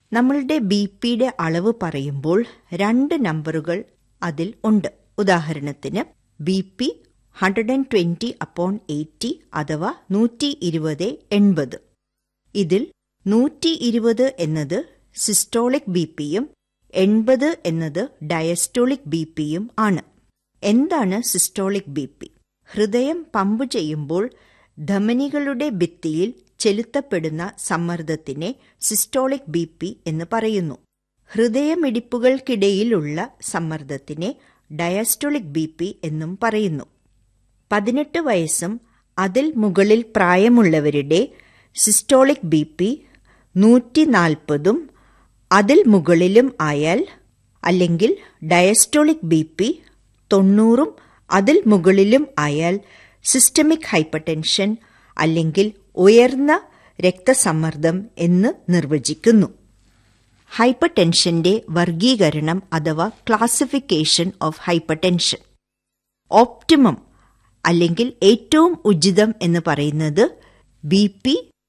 നമ്മളുടെ BP-യുടെ അളവ് പറയുമ്പോൾ 2 നമ്പറുകൾ അതിൽ ഉണ്ട്. ഉദാഹരണത്തിന് BP 120/80 അഥവാ 120/80. ഇതിൽ 120 എന്നത് സിസ്റ്റോളിക് BPയും 80 എന്നത് ഡയസ്റ്റോളിക് BPയും ആണ്. എന്താണ് സിസ്റ്റോളിക് BP? ഹൃദയം പമ്പ് ചെയ്യുമ്പോൾ ധമനികളുടെ ഭിത്തിയിൽ ചെലുത്തപ്പെടുന്ന സമ്മർദ്ദത്തിനെ സിസ്റ്റോളിക് BP എന്ന് പറയുന്നു. ഹൃദയമിടിപ്പുകൾക്കിടയിലുള്ള സമ്മർദ്ദത്തിനെ ഡയസ്റ്റോളിക് BP എന്നും പറയുന്നു. 18 വയസ്സും അതിൽ മുകളിൽ പ്രായമുള്ളവരുടെ സിസ്റ്റോളിക് BP 140ഉം അതിൽ മുകളിലും ആയാൽ, അല്ലെങ്കിൽ ഡയസ്റ്റോളിക് BP 90ഉം അതിൽ മുകളിലും ആയാൽ സിസ്റ്റമിക് ഹൈപ്പർടെൻഷൻ അല്ലെങ്കിൽ ഉയർന്ന രക്തസമ്മർദ്ദം എന്ന് നിർവചിക്കുന്നു. ഹൈപ്പർടെൻഷന്റെ വർഗീകരണം അഥവാ ക്ലാസിഫിക്കേഷൻ ഓഫ് ഹൈപ്പർടെൻഷൻ. ഓപ്റ്റിമം അല്ലെങ്കിൽ ഏറ്റവും ഉചിതം എന്ന് പറയുന്നത് BP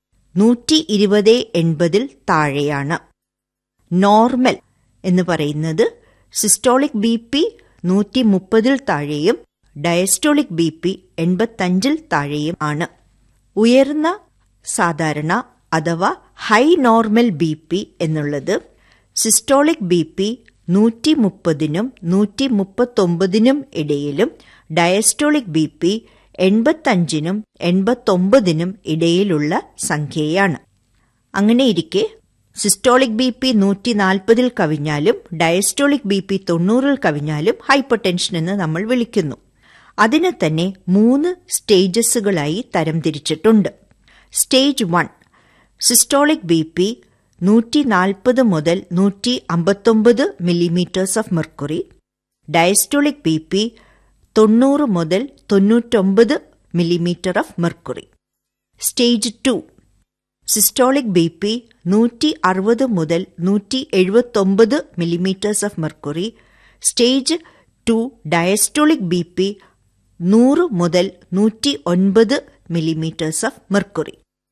120/80 താഴെയാണ്. നോർമൽ എന്ന് പറയുന്നത് സിസ്റ്റോളിക് BP 130 താഴെയും ഡയസ്റ്റോളിക് BP 85 താഴെയും ആണ്. ഉയർന്ന സാധാരണ അഥവാ ഹൈ നോർമൽ BP എന്നുള്ളത് സിസ്റ്റോളിക് BP 130നും 139നും ഇടയിലും ഡയസ്റ്റോളിക് BP 85നും 89നും ഇടയിലുള്ള സംഖ്യയാണ്. അങ്ങനെയിരിക്കെ systolic BP 140 കവിഞ്ഞാലും diastolic BP 90 കവിഞ്ഞാലും hypertension എന്ന് നമ്മൾ വിളിക്കുന്നു. അതിനെ തന്നെ 3 സ്റ്റേജസുകളായി തരംതിരിച്ചിട്ടുണ്ട്. സ്റ്റേജ് 1 സിസ്റ്റോളിക് BP 140 മുതൽ 159 millimetres of mercury, diastolic BP 90 മുതൽ 99 millimetre of mercury. Stage 2 systolic BP 160 മുതൽ 179 millimetres of mercury, stage 2 diastolic BP 100 മുതൽ 109 millimetres of mercury.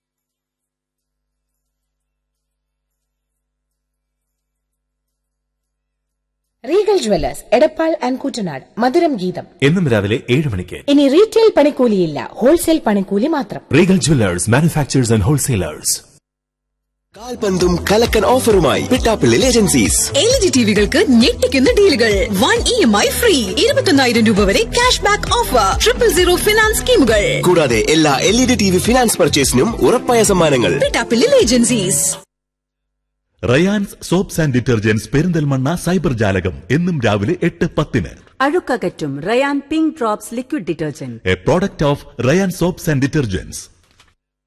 Regal Jewellers Edappal and Koottanad മധുരം ഗീതം എന്നും രാവിലെ 7 മണിക്ക്. ഇനി റീറ്റെയിൽ പണിക്കൂലിയില്ല, ഹോൾസെയിൽ പണിക്കൂലി മാത്രം. Regal Jewellers manufacturers and wholesalers. കാൽപന്തും കലക്കൻ ഓഫറുമായി Pittappilly agencies. LED ടിവികൾക്ക് ഞെട്ടിക്കുന്ന ഡീലുകൾ. 1 EMI ഫ്രീ, 21,000 രൂപ വരെ ക്യാഷ് ബാക്ക് ഓഫർ, 000 ഫിനാൻസ് സ്കീമുകൾ. കൂടാതെ എല്ലാ LED TV ഫിനാൻസ് പർച്ചേസിനും ഉറപ്പായ സമ്മാനങ്ങൾ. Pittappilly agencies. Rayan's soaps and detergents Perinthalmanna cyber ജാലകം എന്നും രാവിലെ 8:10. അഴുക്കകറ്റും Ryan pink drops liquid detergent, A product of Ryan soaps and detergents.